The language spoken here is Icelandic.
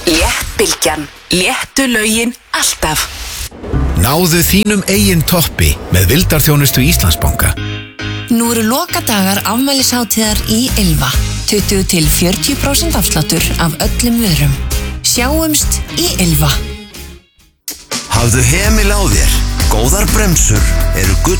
Léttbylgjan. Léttu lögin alltaf. Náðu þínum eigin toppi með vildarþjónustu Íslandsbanka. Nú eru lokadagar afmælishátíðar í Ylva. 20-40% afsláttur af öllum vörum. Sjáumst í Ylva. Hafðu hemil á þér. Góðar bremsur eru gull